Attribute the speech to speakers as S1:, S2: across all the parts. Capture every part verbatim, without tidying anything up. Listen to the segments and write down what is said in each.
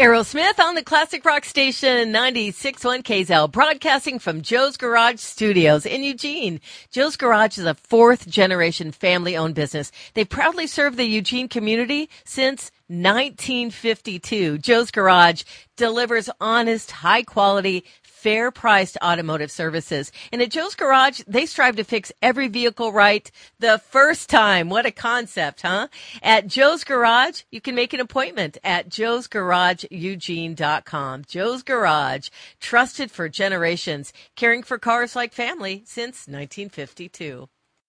S1: Aerosmith on the Classic Rock Station ninety-six point one K Z L, broadcasting from Joe's Garage Studios in Eugene. Joe's Garage is a fourth-generation family-owned business. They proudly serve the Eugene community since nineteen fifty-two. Joe's Garage delivers honest, high-quality, fair-priced automotive services. And at Joe's Garage, they strive to fix every vehicle right the first time. What a concept, huh? At Joe's Garage, you can make an appointment at joes garage eugene dot com. Joe's Garage, trusted for generations, caring for cars like family since nineteen fifty-two.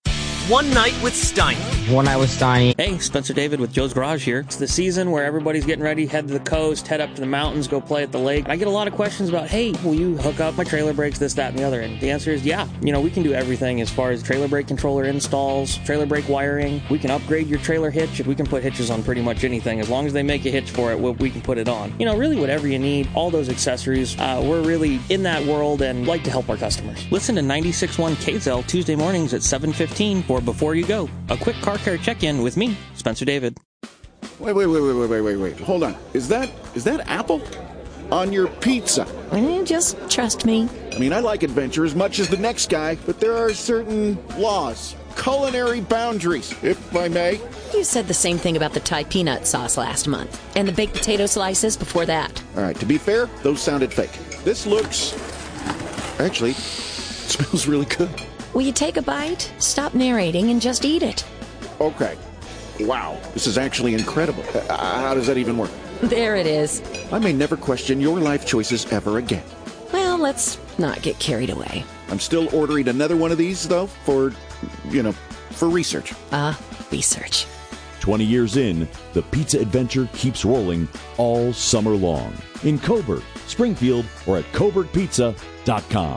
S2: One Night with Steiny.
S3: One Night with Steiny.
S4: Hey, Spencer David with Joe's Garage here. It's the season where everybody's getting ready, head to the coast, head up to the mountains, go play at the lake. I get a lot of questions about, hey, will you hook up my trailer brakes, this, that, and the other? And the answer is yeah. You know, we can do everything as far as trailer brake controller installs, trailer brake wiring. We can upgrade your trailer hitch. We can put hitches on pretty much anything. As long as they make a hitch for it, we can put it on. You know, really whatever you need, all those accessories. Uh, we're really in that world and like to help our customers. Listen to ninety-six point one K Z L Tuesday mornings at seven fifteen for Before You Go, a quick car care check-in with me, Spencer David.
S5: Wait, wait, wait, wait, wait, wait, wait, wait. Hold on. Is that is that apple on your pizza?
S6: Mm, just trust me.
S5: I mean, I like adventure as much as the next guy, but there are certain laws, culinary boundaries, if I may.
S6: You said the same thing about the Thai peanut sauce last month, and the baked potato slices before that.
S5: All right, to be fair, those sounded fake. This looks... Actually, it smells really good.
S6: Will you take a bite? Stop narrating and just eat it.
S5: Okay. Wow, this is actually incredible. Uh, how does that even work?
S6: There it is.
S5: I may never question your life choices ever again.
S6: Well, let's not get carried away.
S5: I'm still ordering another one of these, though, for, you know, for research.
S6: Ah, uh, research.
S7: twenty years in, the pizza adventure keeps rolling all summer long. In Coburg, Springfield, or at coburg pizza dot com.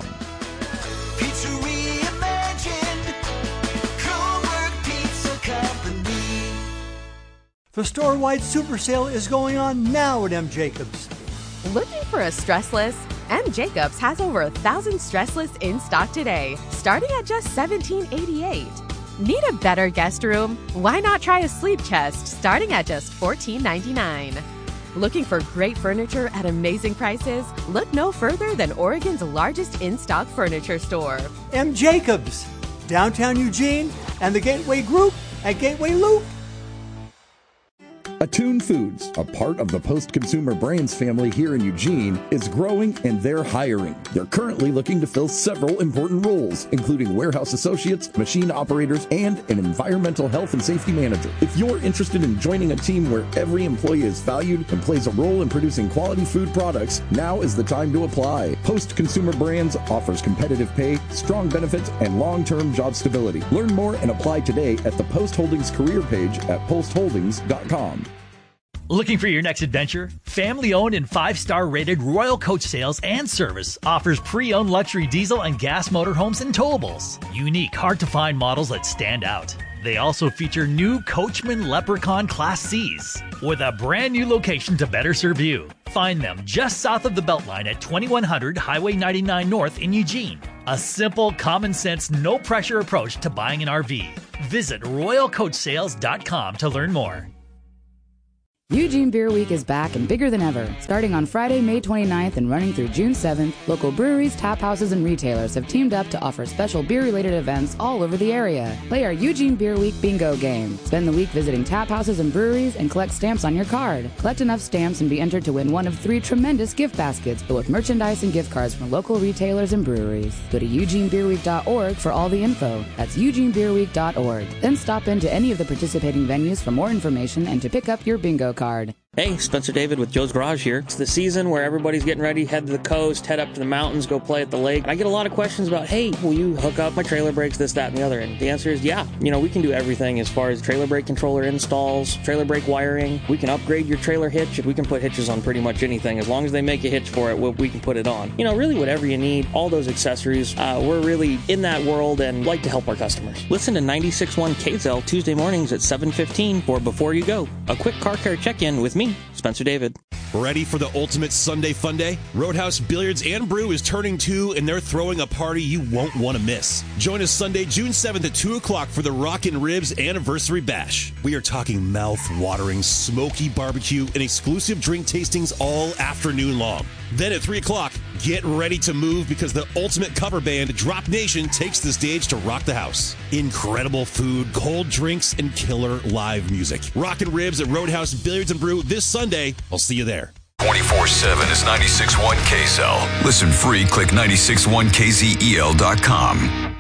S2: Pizza reimagined, Coburg Pizza Company.
S8: The store-wide super sale is going on now at M. Jacobs.
S9: Looking for a stressless? M. Jacobs has over a thousand stressless in stock today, starting at just seventeen eighty-eight. Need a better guest room? Why not try a sleep chest starting at just fourteen ninety-nine? Looking for great furniture at amazing prices? Look no further than Oregon's largest in-stock furniture store.
S8: M. Jacobs, downtown Eugene, and the Gateway Group at Gateway Loop.
S10: Attune Foods, a part of the Post Consumer Brands family here in Eugene, is growing and they're hiring. They're currently looking to fill several important roles, including warehouse associates, machine operators, and an environmental health and safety manager. If you're interested in joining a team where every employee is valued and plays a role in producing quality food products, now is the time to apply. Post Consumer Brands offers competitive pay, strong benefits, and long-term job stability. Learn more and apply today at the Post Holdings career page at post holdings dot com.
S11: Looking for your next adventure? Family-owned and five-star rated Royal Coach Sales and Service offers pre-owned luxury diesel and gas motorhomes and towables. Unique, hard-to-find models that stand out. They also feature new Coachman Leprechaun Class C's with a brand new location to better serve you. Find them just south of the Beltline at twenty-one hundred Highway ninety-nine North in Eugene. A simple, common-sense, no-pressure approach to buying an R V. Visit royal coach sales dot com to learn more.
S12: Eugene Beer Week is back and bigger than ever. Starting on Friday, May twenty-ninth and running through June seventh, local breweries, tap houses, and retailers have teamed up to offer special beer-related events all over the area. Play our Eugene Beer Week bingo game. Spend the week visiting tap houses and breweries and collect stamps on your card. Collect enough stamps and be entered to win one of three tremendous gift baskets filled with merchandise and gift cards from local retailers and breweries. Go to eugene beer week dot org for all the info. That's eugene beer week dot org. Then stop into any of the participating venues for more information and to pick up your bingo card.
S4: Hey, Spencer David with Joe's Garage here. It's the season where everybody's getting ready, head to the coast, head up to the mountains, go play at the lake. I get a lot of questions about, hey, will you hook up my trailer brakes, this, that, and the other? And the answer is yeah. You know, we can do everything as far as trailer brake controller installs, trailer brake wiring. We can upgrade your trailer hitch. We can put hitches on pretty much anything. As long as they make a hitch for it, we can put it on. You know, really whatever you need, all those accessories. Uh, we're really in that world and like to help our customers. Listen to ninety-six point one K Z L Tuesday mornings at seven fifteen for Before You Go, a quick car care check-in with me, Spencer David.
S3: Ready for the ultimate Sunday fun day? Roadhouse Billiards and Brew is turning two, and they're throwing a party you won't want to miss. Join us Sunday, June seventh at two o'clock for the Rockin' Ribs Anniversary Bash. We are talking mouth-watering, smoky barbecue and exclusive drink tastings all afternoon long. Then at three o'clock, get ready to move because the ultimate cover band, Drop Nation, takes the stage to rock the house. Incredible food, cold drinks, and killer live music. Rockin' Ribs at Roadhouse Billiards and Brew this Sunday. I'll see you there.
S13: twenty-four seven is ninety-six point one K S L. Listen free, click nine six one K Z E L dot com.